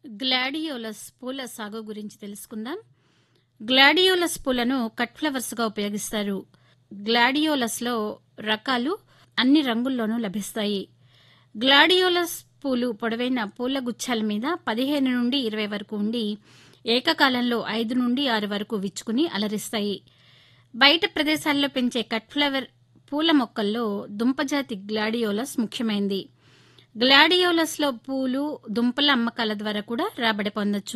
Gladiolus పూల సాగు గురించి తెలుసుకుందాం. గ్లాడియోలస్ పూలను కట్ ఫ్లవర్స్గా ఉపయోగిస్తారు. గ్లాడియోలస్లో రకాలు అన్ని రంగుల్లోనూ లభిస్తాయి. గ్లాడియోలస్ పూలు పొడవైన పూల గుచ్చాల మీద 15 నుండి 20 వరకు ఉండి ఏకకాలంలో 5 నుండి 6 వరకు విచ్చుకుని అలరిస్తాయి. బయట ప్రదేశాల్లో పెంచే కట్ ఫ్లవర్ పూల మొక్కల్లో దుంపజాతి గ్లాడియోలస్ ముఖ్యమైంది. గ్లాడియోలస్లో పూలు, దుంపల అమ్మకాల ద్వారా కూడా రాబడి పొందొచ్చు.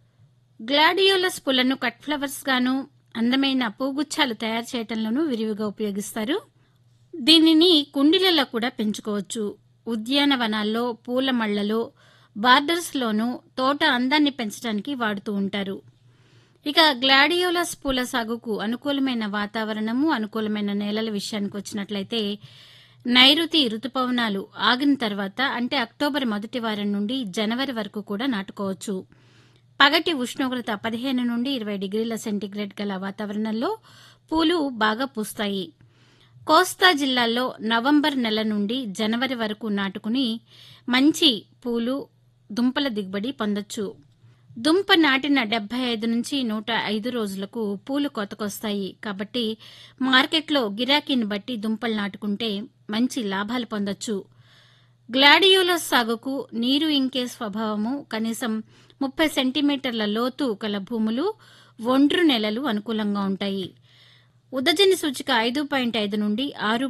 గ్లాడియోలస్ పూలను కట్ ఫ్లవర్స్ గాను, అందమైన పూగుచ్చాలు తయారు చేయటంలోనూ విరివిగా ఉపయోగిస్తారు. దీనిని కుండీలలో కూడా పెంచుకోవచ్చు. ఉద్యానవనాల్లో, పూల మళ్లలో, బార్డర్స్లోనూ తోట అందాన్ని పెంచడానికి వాడుతూ ఉంటారు. ఇక గ్లాడియోలస్ పూల సాగుకు అనుకూలమైన వాతావరణము, అనుకూలమైన నేలల విషయానికి వచ్చినట్లయితే నైరుతి రుతుపవనాలు ఆగిన తర్వాత అంటే అక్టోబర్ మొదటి వారం నుండి జనవరి వరకు కూడా నాటుకోవచ్చు. పగటి ఉష్ణోగ్రత 15 నుండి 20 డిగ్రీల సెంటీగ్రేడ్ గల వాతావరణంలో పూలు బాగా పూస్తాయి. కోస్తా జిల్లాల్లో నవంబర్ నెల నుండి జనవరి వరకు నాటుకుని మంచి పూలు, దుంపల దిగుబడి పొందొచ్చు. దుంప నాటిన 75 నుంచి 105 రోజులకు పూలు కోతకొస్తాయి. కాబట్టి మార్కెట్లో గిరాకీని బట్టి దుంపలు నాటుకుంటే మంచి లాభాలు పొందొచ్చు. గ్లాడియోలస్ సాగుకు నీరు ఇంకే స్వభావము, కనీసం 30 సెంటీమీటర్ల లోతు గల భూములు, ఒండ్రు నేలలు అనుకూలంగా ఉంటాయి. ఉదజని సూచిక 5.5 నుండి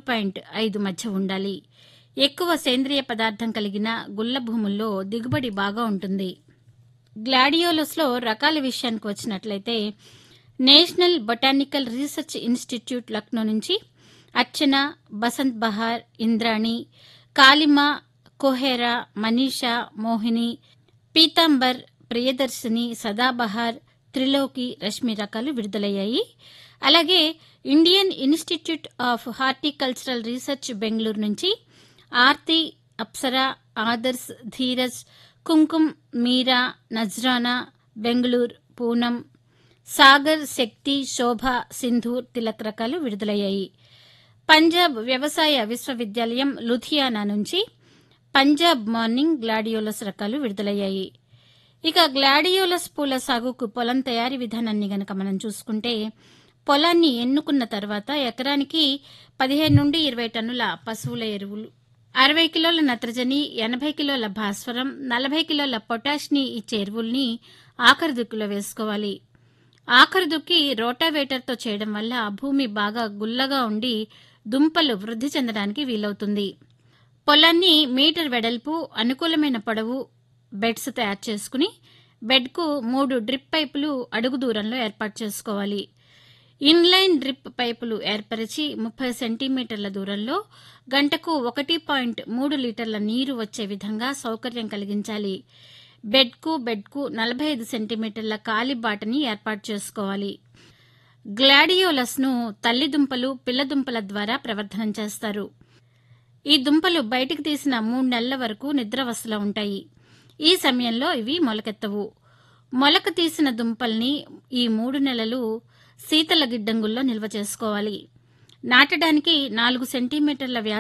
6.5 మధ్య ఉండాలి. ఎక్కువ సేంద్రియ పదార్థం కలిగిన గుల్ల భూముల్లో దిగుబడి బాగా ఉంటుంది. గ్లాడియోలస్లో రకాల విషయానికి వచ్చినట్లయితే national botanical research institute Lucknow నుంచి అర్చన, బసంత్ బహార్, ఇంద్రాణి, కాలిమా, కోహెరా, మనీషా, మోహిని, పీతాంబర్, ప్రియదర్శిని, సదాబహార్, త్రిలోకి, రశ్మి రకాలు విడుదలయ్యాయి. అలాగే Indian institute of horticultural research Bengaluru నుంచి ఆర్తి, అప్సరా, ఆదర్శ్, ధీరజ్, కుంకుమ్, మీరా, నజ్రానా, బెంగళూరు, పూనం, సాగర్, శక్తి, శోభ, సింధూర్, తిలక్ రకాలు విడుదలయ్యాయి. పంజాబ్ వ్యవసాయ విశ్వవిద్యాలయం లుధియానా నుంచి పంజాబ్ మార్నింగ్ గ్లాడియోలస్ రకాలు విడుదలయ్యాయి. ఇక గ్లాడియోలస్ పూల సాగుకు పొలం తయారీ విధానాన్ని గనక మనం చూసుకుంటే పొలాన్ని ఎన్నుకున్న తర్వాత ఎకరానికి 15 నుండి 20 టన్నుల పశువుల ఎరువులు, 60 కిలోల నత్రజని, 80 కిలోల భాస్వరం, 40 కిలోల పొటాష్ని ఇచ్చే ఎరువుల్ని ఆఖరి దుక్కిలో వేసుకోవాలి. ఆఖరి దుక్కి రోటావేటర్తో చేయడం వల్ల భూమి బాగా గుల్లగా ఉండి దుంపలు వృద్ధి చెందడానికి వీలవుతుంది. పొలాన్ని మీటర్ వెడల్పు, అనుకూలమైన పొడవు బెడ్స్ తయారు చేసుకుని బెడ్కు 3 డ్రిప్ పైపులు అడుగు దూరంలో ఏర్పాటు చేసుకోవాలి. ఇన్లైన్ డ్రిప్ పైపులు ఏర్పరిచి 30 సెంటీమీటర్ల దూరంలో గంటకు 1.3 లీటర్ల నీరు వచ్చే విధంగా సౌకర్యం కలిగించాలి. బెడ్కు 45 సెంటీమీటర్ల కాలి బాటని ఏర్పాటు చేసుకోవాలి. గ్లాడియోలస్ను తల్లిదుంపలు, పిల్లదుంపల ద్వారా ప్రవర్ధనం చేస్తారు. ఈ దుంపలు బయటికి తీసిన 3 నెలల వరకు నిద్రావస్థలో ఉంటాయి. ఈ సమయంలో ఇవి మొలకెత్తవు. మొలక తీసిన దుంపల్ని ఈ 3 నెలలు శీతల గిడ్డంగుల్లో నిల్వ చేసుకోవాలి. నాటడానికి 4 సెంటీమీటర్ల